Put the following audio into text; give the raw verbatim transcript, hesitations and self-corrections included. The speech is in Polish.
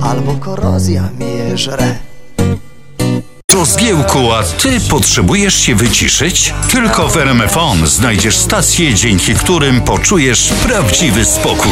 albo korozja mnie żre. To Zgiełku, a ty potrzebujesz się wyciszyć? Tylko w R M F O N znajdziesz stacje, dzięki którym poczujesz prawdziwy spokój.